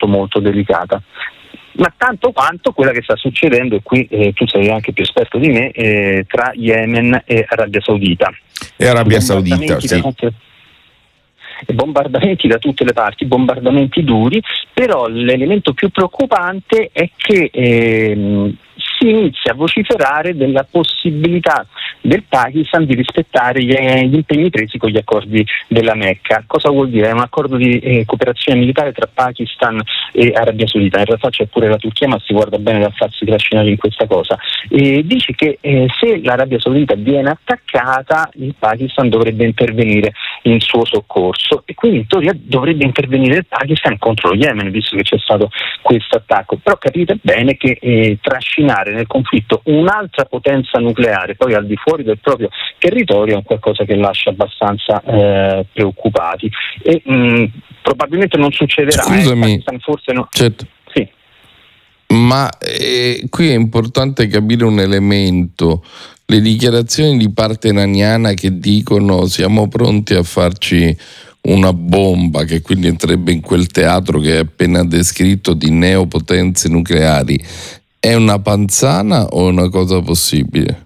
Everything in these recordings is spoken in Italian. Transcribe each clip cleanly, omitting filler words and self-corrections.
molto delicata, ma tanto quanto quella che sta succedendo, e qui tu sei anche più esperto di me, tra Yemen e Arabia Saudita. E Arabia Saudita, sì. Bombardamenti da tutte le parti, bombardamenti duri, però l'elemento più preoccupante è che si inizia a vociferare della possibilità del Pakistan di rispettare gli impegni presi con gli accordi della Mecca. Cosa vuol dire? È un accordo di cooperazione militare tra Pakistan e Arabia Saudita. In realtà c'è pure la Turchia, ma si guarda bene dal farsi trascinare in questa cosa. E dice che se l'Arabia Saudita viene attaccata, il Pakistan dovrebbe intervenire in suo soccorso, e quindi in teoria dovrebbe intervenire il Pakistan contro lo Yemen, visto che c'è stato questo attacco. Però capite bene che trascinare nel conflitto un'altra potenza nucleare poi al di fuori del proprio territorio è qualcosa che lascia abbastanza preoccupati, e probabilmente non succederà. Scusami, forse no. Certo. Sì. Ma qui è importante capire un elemento: le dichiarazioni di parte iraniana che dicono siamo pronti a farci una bomba, che quindi entrerebbe in quel teatro che hai appena descritto di neopotenze nucleari, è una panzana o è una cosa possibile?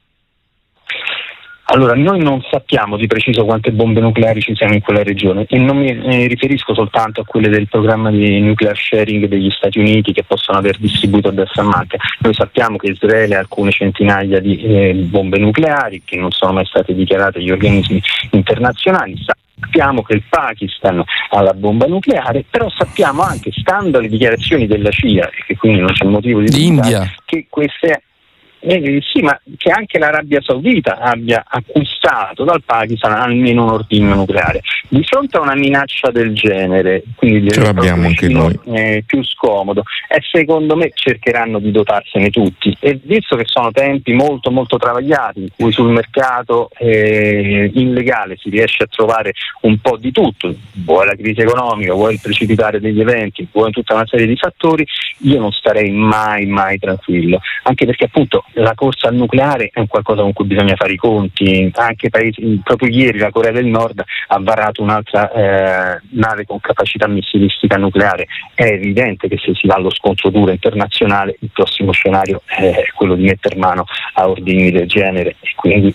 Allora, noi non sappiamo di preciso quante bombe nucleari ci siano in quella regione, e non mi riferisco soltanto a quelle del programma di nuclear sharing degli Stati Uniti, che possono aver distribuito a destra e manca. Noi sappiamo che Israele ha alcune centinaia di bombe nucleari che non sono mai state dichiarate agli organismi internazionali. Sappiamo che il Pakistan ha la bomba nucleare, però sappiamo anche, stando alle dichiarazioni della CIA, e che quindi non c'è motivo di l'India, che queste sì, ma che anche l'Arabia Saudita abbia acquistato dal Pakistan almeno un ordigno nucleare. Di fronte a una minaccia del genere, quindi ce l'abbiamo anche noi, più scomodo, e secondo me cercheranno di dotarsene tutti, e visto che sono tempi molto molto travagliati in cui sul mercato illegale si riesce a trovare un po' di tutto, vuoi la crisi economica, vuoi il precipitare degli eventi, vuoi tutta una serie di fattori, io non starei mai tranquillo, anche perché appunto la corsa al nucleare è un qualcosa con cui bisogna fare i conti. Anche paesi, proprio ieri la Corea del Nord ha varato un'altra nave con capacità missilistica nucleare. È evidente che se si va allo scontro duro internazionale, il scenario è quello di mettere mano a ordini del genere, e quindi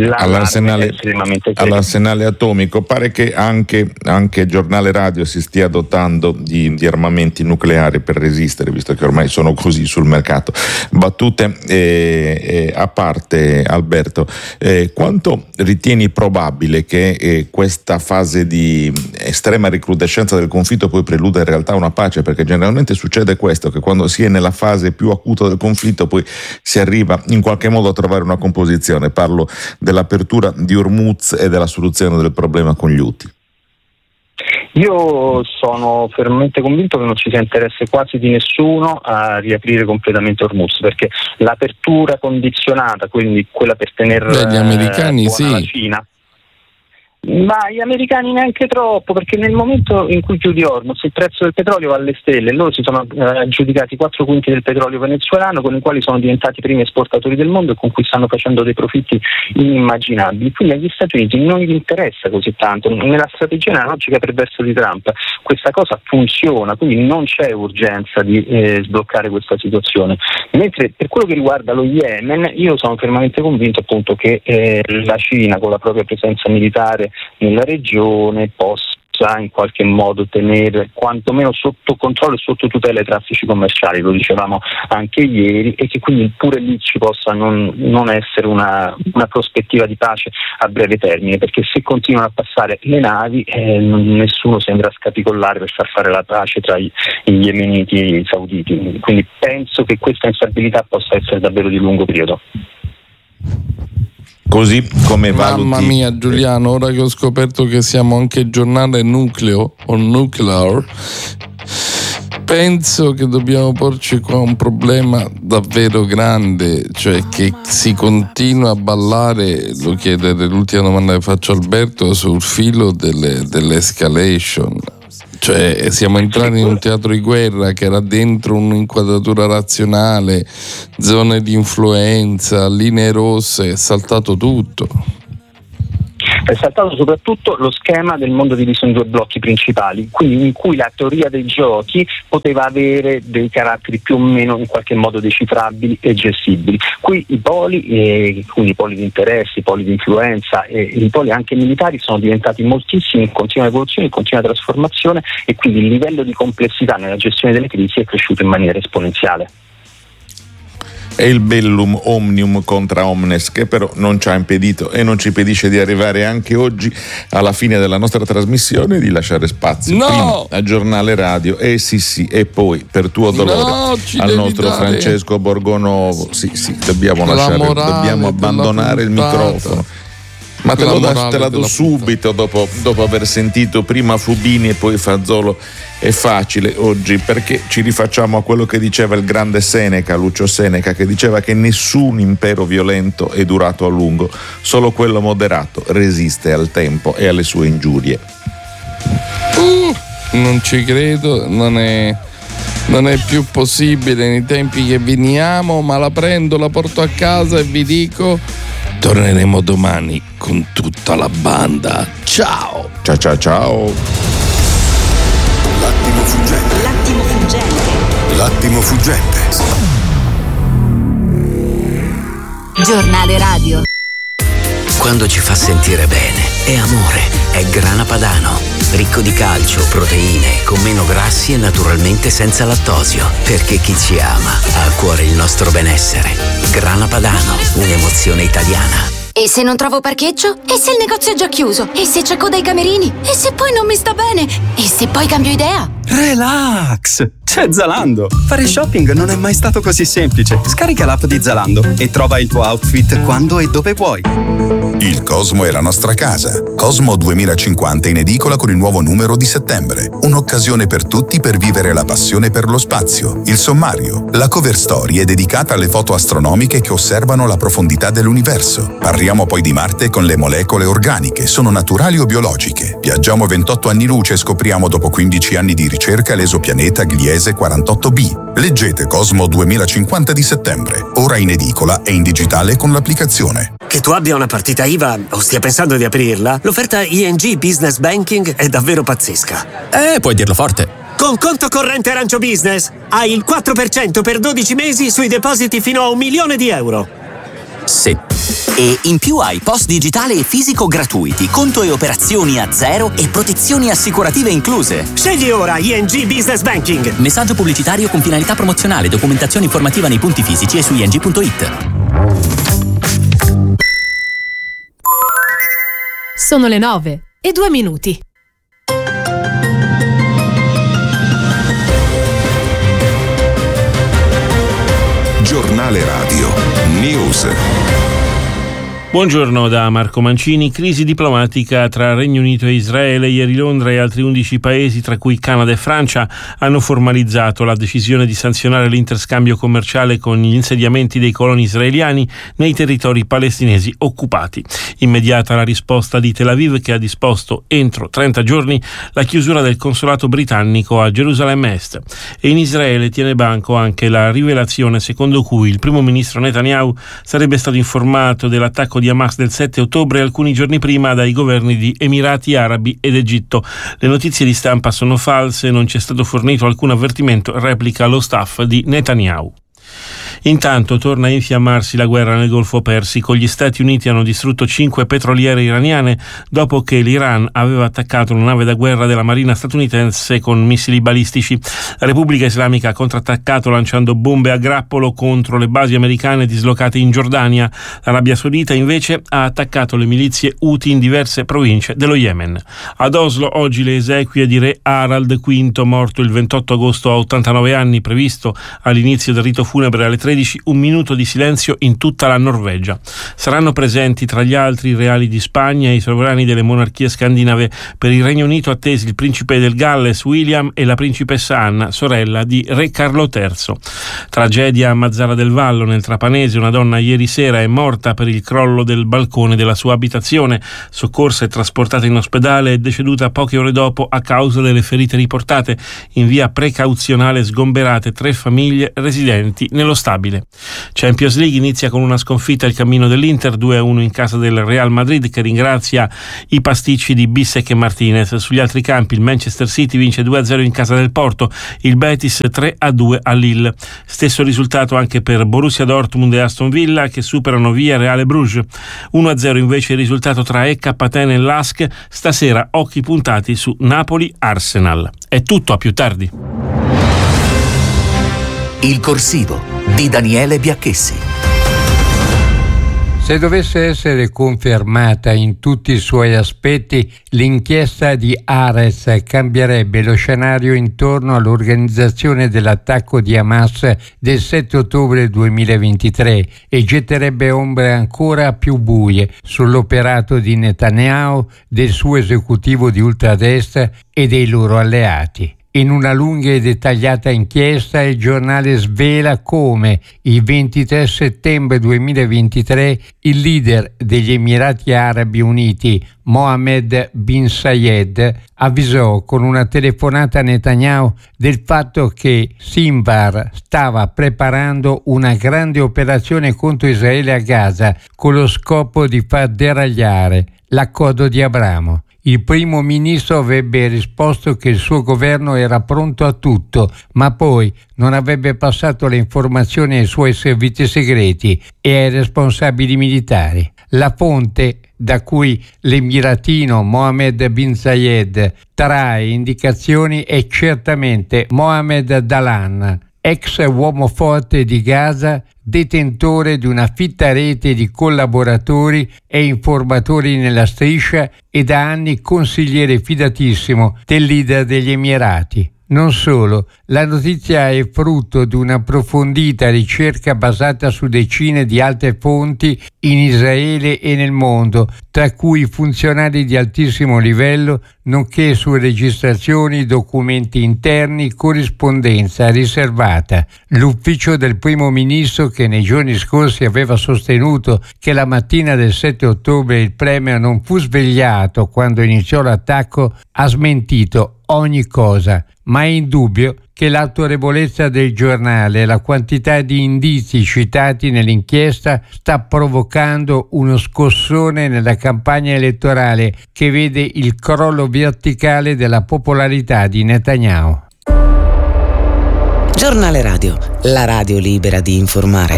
all'arsenale atomico. Pare che anche il giornale radio si stia dotando di armamenti nucleari per resistere, visto che ormai sono così sul mercato. Battute a parte, Alberto, quanto ritieni probabile che questa fase di estrema recrudescenza del conflitto poi preluda in realtà a una pace? Perché generalmente succede questo, che quando si è nella fase più acuta del conflitto poi si arriva in qualche modo a trovare una composizione. Parlo dell'apertura di Hormuz e della soluzione del problema con gli Houthi. Io sono fermamente convinto che non ci sia interesse quasi di nessuno a riaprire completamente Hormuz, perché l'apertura condizionata, quindi quella per tenere gli americani sì, la Cina, ma gli americani neanche troppo, perché nel momento in cui chiudi Hormuz il prezzo del petrolio va alle stelle. Loro si sono aggiudicati 4 quinti del petrolio venezuelano, con i quali sono diventati i primi esportatori del mondo e con cui stanno facendo dei profitti inimmaginabili. Quindi agli Stati Uniti non gli interessa così tanto. Nella strategia, nella logica perversa di Trump, questa cosa funziona, quindi non c'è urgenza di sbloccare questa situazione. Mentre per quello che riguarda lo Yemen, io sono fermamente convinto appunto che la Cina, con la propria presenza militare nella regione, possa in qualche modo tenere quantomeno sotto controllo e sotto tutela i traffici commerciali, lo dicevamo anche ieri, e che quindi pure lì ci possa non essere una prospettiva di pace a breve termine, perché se continuano a passare le navi nessuno sembra scapicollare per far fare la pace tra gli yemeniti e i sauditi, quindi penso che questa instabilità possa essere davvero di lungo periodo. Così come valuti... Mamma mia Giuliano, ora che ho scoperto che siamo anche giornale nucleo o nuclear, penso che dobbiamo porci qua un problema davvero grande, cioè che si continua a ballare, lo chiedere l'ultima domanda che faccio a Alberto, sul filo dell'escalation. Cioè siamo entrati in un teatro di guerra che era dentro un'inquadratura razionale, zone di influenza, linee rosse, è saltato tutto. È saltato soprattutto lo schema del mondo diviso in due blocchi principali, quindi in cui la teoria dei giochi poteva avere dei caratteri più o meno in qualche modo decifrabili e gestibili. Qui i poli, quindi i poli di interessi, i poli di influenza e i poli anche militari sono diventati moltissimi, in continua evoluzione, in continua trasformazione, e quindi il livello di complessità nella gestione delle crisi è cresciuto in maniera esponenziale. È il bellum omnium contra omnes, che però non ci ha impedito e non ci impedisce di arrivare anche oggi alla fine della nostra trasmissione e di lasciare spazio prima al giornale radio sì e poi per tuo dolore al nostro Francesco Borgonovo. Sì, dobbiamo abbandonare il microfono. Ma te la do subito dopo aver sentito prima Fubini e poi Fazzolo. È facile oggi, perché ci rifacciamo a quello che diceva il grande Seneca, Lucio Seneca, che diceva che nessun impero violento è durato a lungo, solo quello moderato resiste al tempo e alle sue ingiurie. Non ci credo, non è più possibile nei tempi che veniamo, ma la prendo, la porto a casa e vi dico: torneremo domani con tutta la banda. Ciao. Ciao. L'attimo fuggente. Giornale radio. Quando ci fa sentire bene, è amore, è Grana Padano. Ricco di calcio, proteine, con meno grassi e naturalmente senza lattosio. Perché chi ci ama ha a cuore il nostro benessere. Grana Padano, un'emozione italiana. E se non trovo parcheggio? E se il negozio è già chiuso? E se c'è coda ai camerini? E se poi non mi sta bene? E se poi cambio idea? Relax! C'è Zalando! Fare shopping non è mai stato così semplice. Scarica l'app di Zalando e trova il tuo outfit quando e dove vuoi. Il Cosmo è la nostra casa. Cosmo 2050 in edicola con il nuovo numero di settembre. Un'occasione per tutti per vivere la passione per lo spazio. Il sommario. La cover story è dedicata alle foto astronomiche che osservano la profondità dell'universo. Parliamo poi di Marte con le molecole organiche. Sono naturali o biologiche? Viaggiamo 28 anni luce e scopriamo dopo 15 anni di ricerca l'esopianeta Gliese 48b. Leggete Cosmo 2050 di settembre. Ora in edicola e in digitale con l'applicazione. Che tu abbia una partita IVA o stia pensando di aprirla, l'offerta ING Business Banking è davvero pazzesca. Puoi dirlo forte. Con conto corrente Arancio Business hai il 4% per 12 mesi sui depositi fino a €1.000.000. Sì. E in più hai post digitale e fisico gratuiti, conto e operazioni a zero e protezioni assicurative incluse. Scegli ora ING Business Banking. Messaggio pubblicitario con finalità promozionale, documentazione informativa nei punti fisici e su ing.it. Sono le 9:02. Giornale radio. News. Buongiorno da Marco Mancini. Crisi diplomatica tra Regno Unito e Israele. Ieri Londra e altri 11 paesi, tra cui Canada e Francia, hanno formalizzato la decisione di sanzionare l'interscambio commerciale con gli insediamenti dei coloni israeliani nei territori palestinesi occupati. Immediata la risposta di Tel Aviv, che ha disposto entro 30 giorni la chiusura del consolato britannico a Gerusalemme Est. E in Israele tiene banco anche la rivelazione secondo cui il primo ministro Netanyahu sarebbe stato informato dell'attacco di Hamas del 7 ottobre alcuni giorni prima dai governi di Emirati Arabi ed Egitto. Le notizie di stampa sono false, non ci è stato fornito alcun avvertimento, replica lo staff di Netanyahu. Intanto torna a infiammarsi la guerra nel Golfo Persico. Gli Stati Uniti hanno distrutto 5 petroliere iraniane dopo che l'Iran aveva attaccato una nave da guerra della marina statunitense con missili balistici. La Repubblica Islamica ha contrattaccato lanciando bombe a grappolo contro le basi americane dislocate in Giordania. L'Arabia Saudita invece ha attaccato le milizie Houthi in diverse province dello Yemen. Ad Oslo oggi le esequie di re Harald V, morto il 28 agosto a 89 anni, previsto all'inizio del rito funebre alle 13, un minuto di silenzio in tutta la Norvegia. Saranno presenti tra gli altri i reali di Spagna e i sovrani delle monarchie scandinave. Per il Regno Unito attesi il principe del Galles William e la principessa Anna, sorella di re Carlo III. Tragedia a Mazara del Vallo nel Trapanese. Una donna ieri sera è morta per il crollo del balcone della sua abitazione. Soccorsa e trasportata in ospedale, è deceduta poche ore dopo a causa delle ferite riportate. In via precauzionale sgomberate 3 famiglie residenti nello stabile probabile. Champions League inizia con una sconfitta il cammino dell'Inter, 2-1 in casa del Real Madrid, che ringrazia i pasticci di Bissek e Martinez. Sugli altri campi il Manchester City vince 2-0 in casa del Porto, il Betis 3-2 a Lille. Stesso risultato anche per Borussia Dortmund e Aston Villa, che superano via Reale Bruges. 1-0 invece il risultato tra EK Aten e LASK. Stasera occhi puntati su Napoli-Arsenal. È tutto, a più tardi. Il corsivo di Daniele Biacchessi. Se dovesse essere confermata in tutti i suoi aspetti, l'inchiesta di Haaretz cambierebbe lo scenario intorno all'organizzazione dell'attacco di Hamas del 7 ottobre 2023 e getterebbe ombre ancora più buie sull'operato di Netanyahu, del suo esecutivo di ultradestra e dei loro alleati. In una lunga e dettagliata inchiesta il giornale svela come il 23 settembre 2023 il leader degli Emirati Arabi Uniti, Mohammed bin Zayed, avvisò con una telefonata a Netanyahu del fatto che Sinwar stava preparando una grande operazione contro Israele a Gaza con lo scopo di far deragliare l'accordo di Abramo. Il primo ministro avrebbe risposto che il suo governo era pronto a tutto, ma poi non avrebbe passato le informazioni ai suoi servizi segreti e ai responsabili militari. La fonte da cui l'emiratino Mohammed bin Zayed trae indicazioni è certamente Mohammed Dalan, ex uomo forte di Gaza, detentore di una fitta rete di collaboratori e informatori nella striscia e da anni consigliere fidatissimo del leader degli Emirati. Non solo, la notizia è frutto di un'approfondita ricerca basata su decine di altre fonti in Israele e nel mondo, tra cui funzionari di altissimo livello, nonché su registrazioni, documenti interni, corrispondenza riservata. L'ufficio del primo ministro, che nei giorni scorsi aveva sostenuto che la mattina del 7 ottobre il premier non fu svegliato quando iniziò l'attacco, ha smentito ogni cosa, ma è indubbio che l'autorevolezza del giornale e la quantità di indizi citati nell'inchiesta sta provocando uno scossone nella campagna elettorale che vede il crollo verticale della popolarità di Netanyahu. Giornale Radio, la radio libera di informare.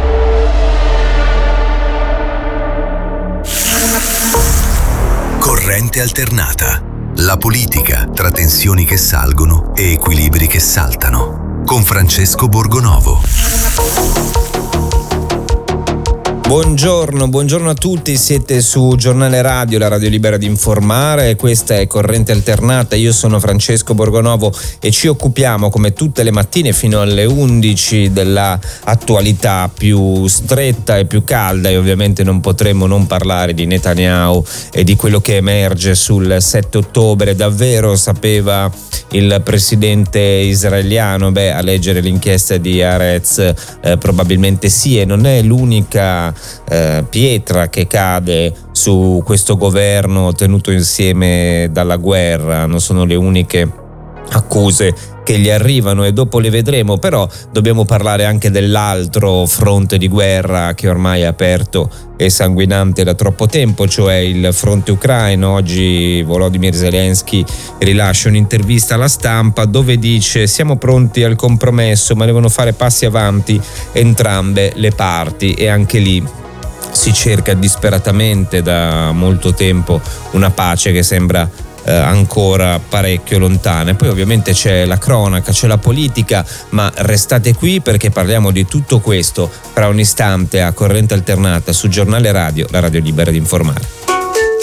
Corrente alternata. La politica tra tensioni che salgono e equilibri che saltano. Con Francesco Borgonovo. Buongiorno a tutti, siete su Giornale Radio, la radio libera di informare, questa è Corrente Alternata, io sono Francesco Borgonovo e ci occupiamo come tutte le mattine fino alle 11 della attualità più stretta e più calda e ovviamente non potremo non parlare di Netanyahu e di quello che emerge sul 7 ottobre, davvero sapeva il presidente israeliano? A leggere l'inchiesta di Haaretz probabilmente sì, e non è l'unica pietra che cade su questo governo tenuto insieme dalla guerra, non sono le uniche accuse che gli arrivano e dopo le vedremo, però dobbiamo parlare anche dell'altro fronte di guerra che ormai è aperto e sanguinante da troppo tempo, cioè il fronte ucraino. Oggi Volodymyr Zelensky rilascia un'intervista alla stampa dove dice: siamo pronti al compromesso, ma devono fare passi avanti entrambe le parti, e anche lì si cerca disperatamente da molto tempo una pace che sembra ancora parecchio lontana. E poi ovviamente c'è la cronaca, c'è la politica, ma restate qui perché parliamo di tutto questo fra un istante a Corrente Alternata su Giornale Radio, la radio libera di informare.